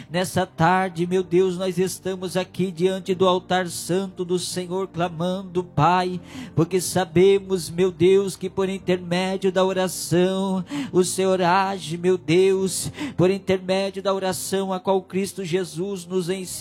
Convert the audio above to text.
Nessa tarde, meu Deus, nós estamos aqui diante do altar santo do Senhor, clamando, Pai, porque sabemos, meu Deus, que por intermédio da oração, o Senhor age, meu Deus, por intermédio da oração a qual Cristo Jesus nos ensina.